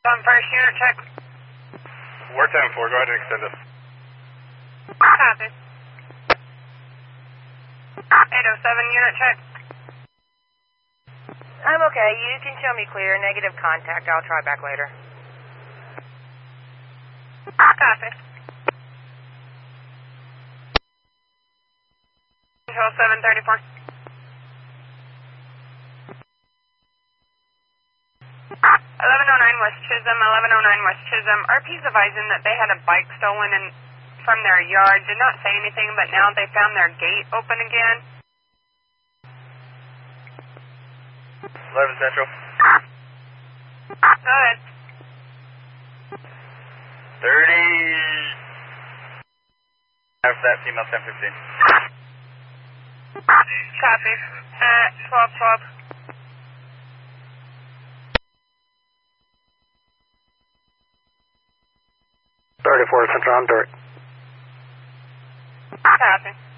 On first unit check. We're 10-4, go ahead and extend us. Copy. 807 unit check. I'm okay. You can show me clear. Negative contact. I'll try back later. Copy. Control 734. 1109 West Chisholm, 1109 West Chisholm. RP's advising that they had a bike stolen from their yard. Did not say anything, but now they found their gate open again. 11 Central. Go ahead. 30. After that, female 1015. Copy. 1212. Central, I'm Dirt. Copy.